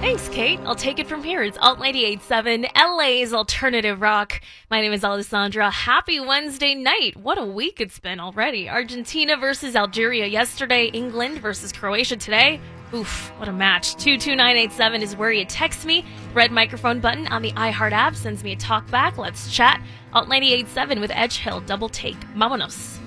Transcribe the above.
Thanks, Kate. I'll take it from here. It's Alt 98.7, LA's alternative rock. My name is Alessandra. Happy Wednesday night. What a week it's been already. Argentina versus Algeria yesterday. England versus Croatia today. Oof, what a match. 22987 is where you text me. Red microphone button on the iHeart app sends me a talk back. Let's chat. Alt 98.7 with Edge Hill. Double take. Vámonos.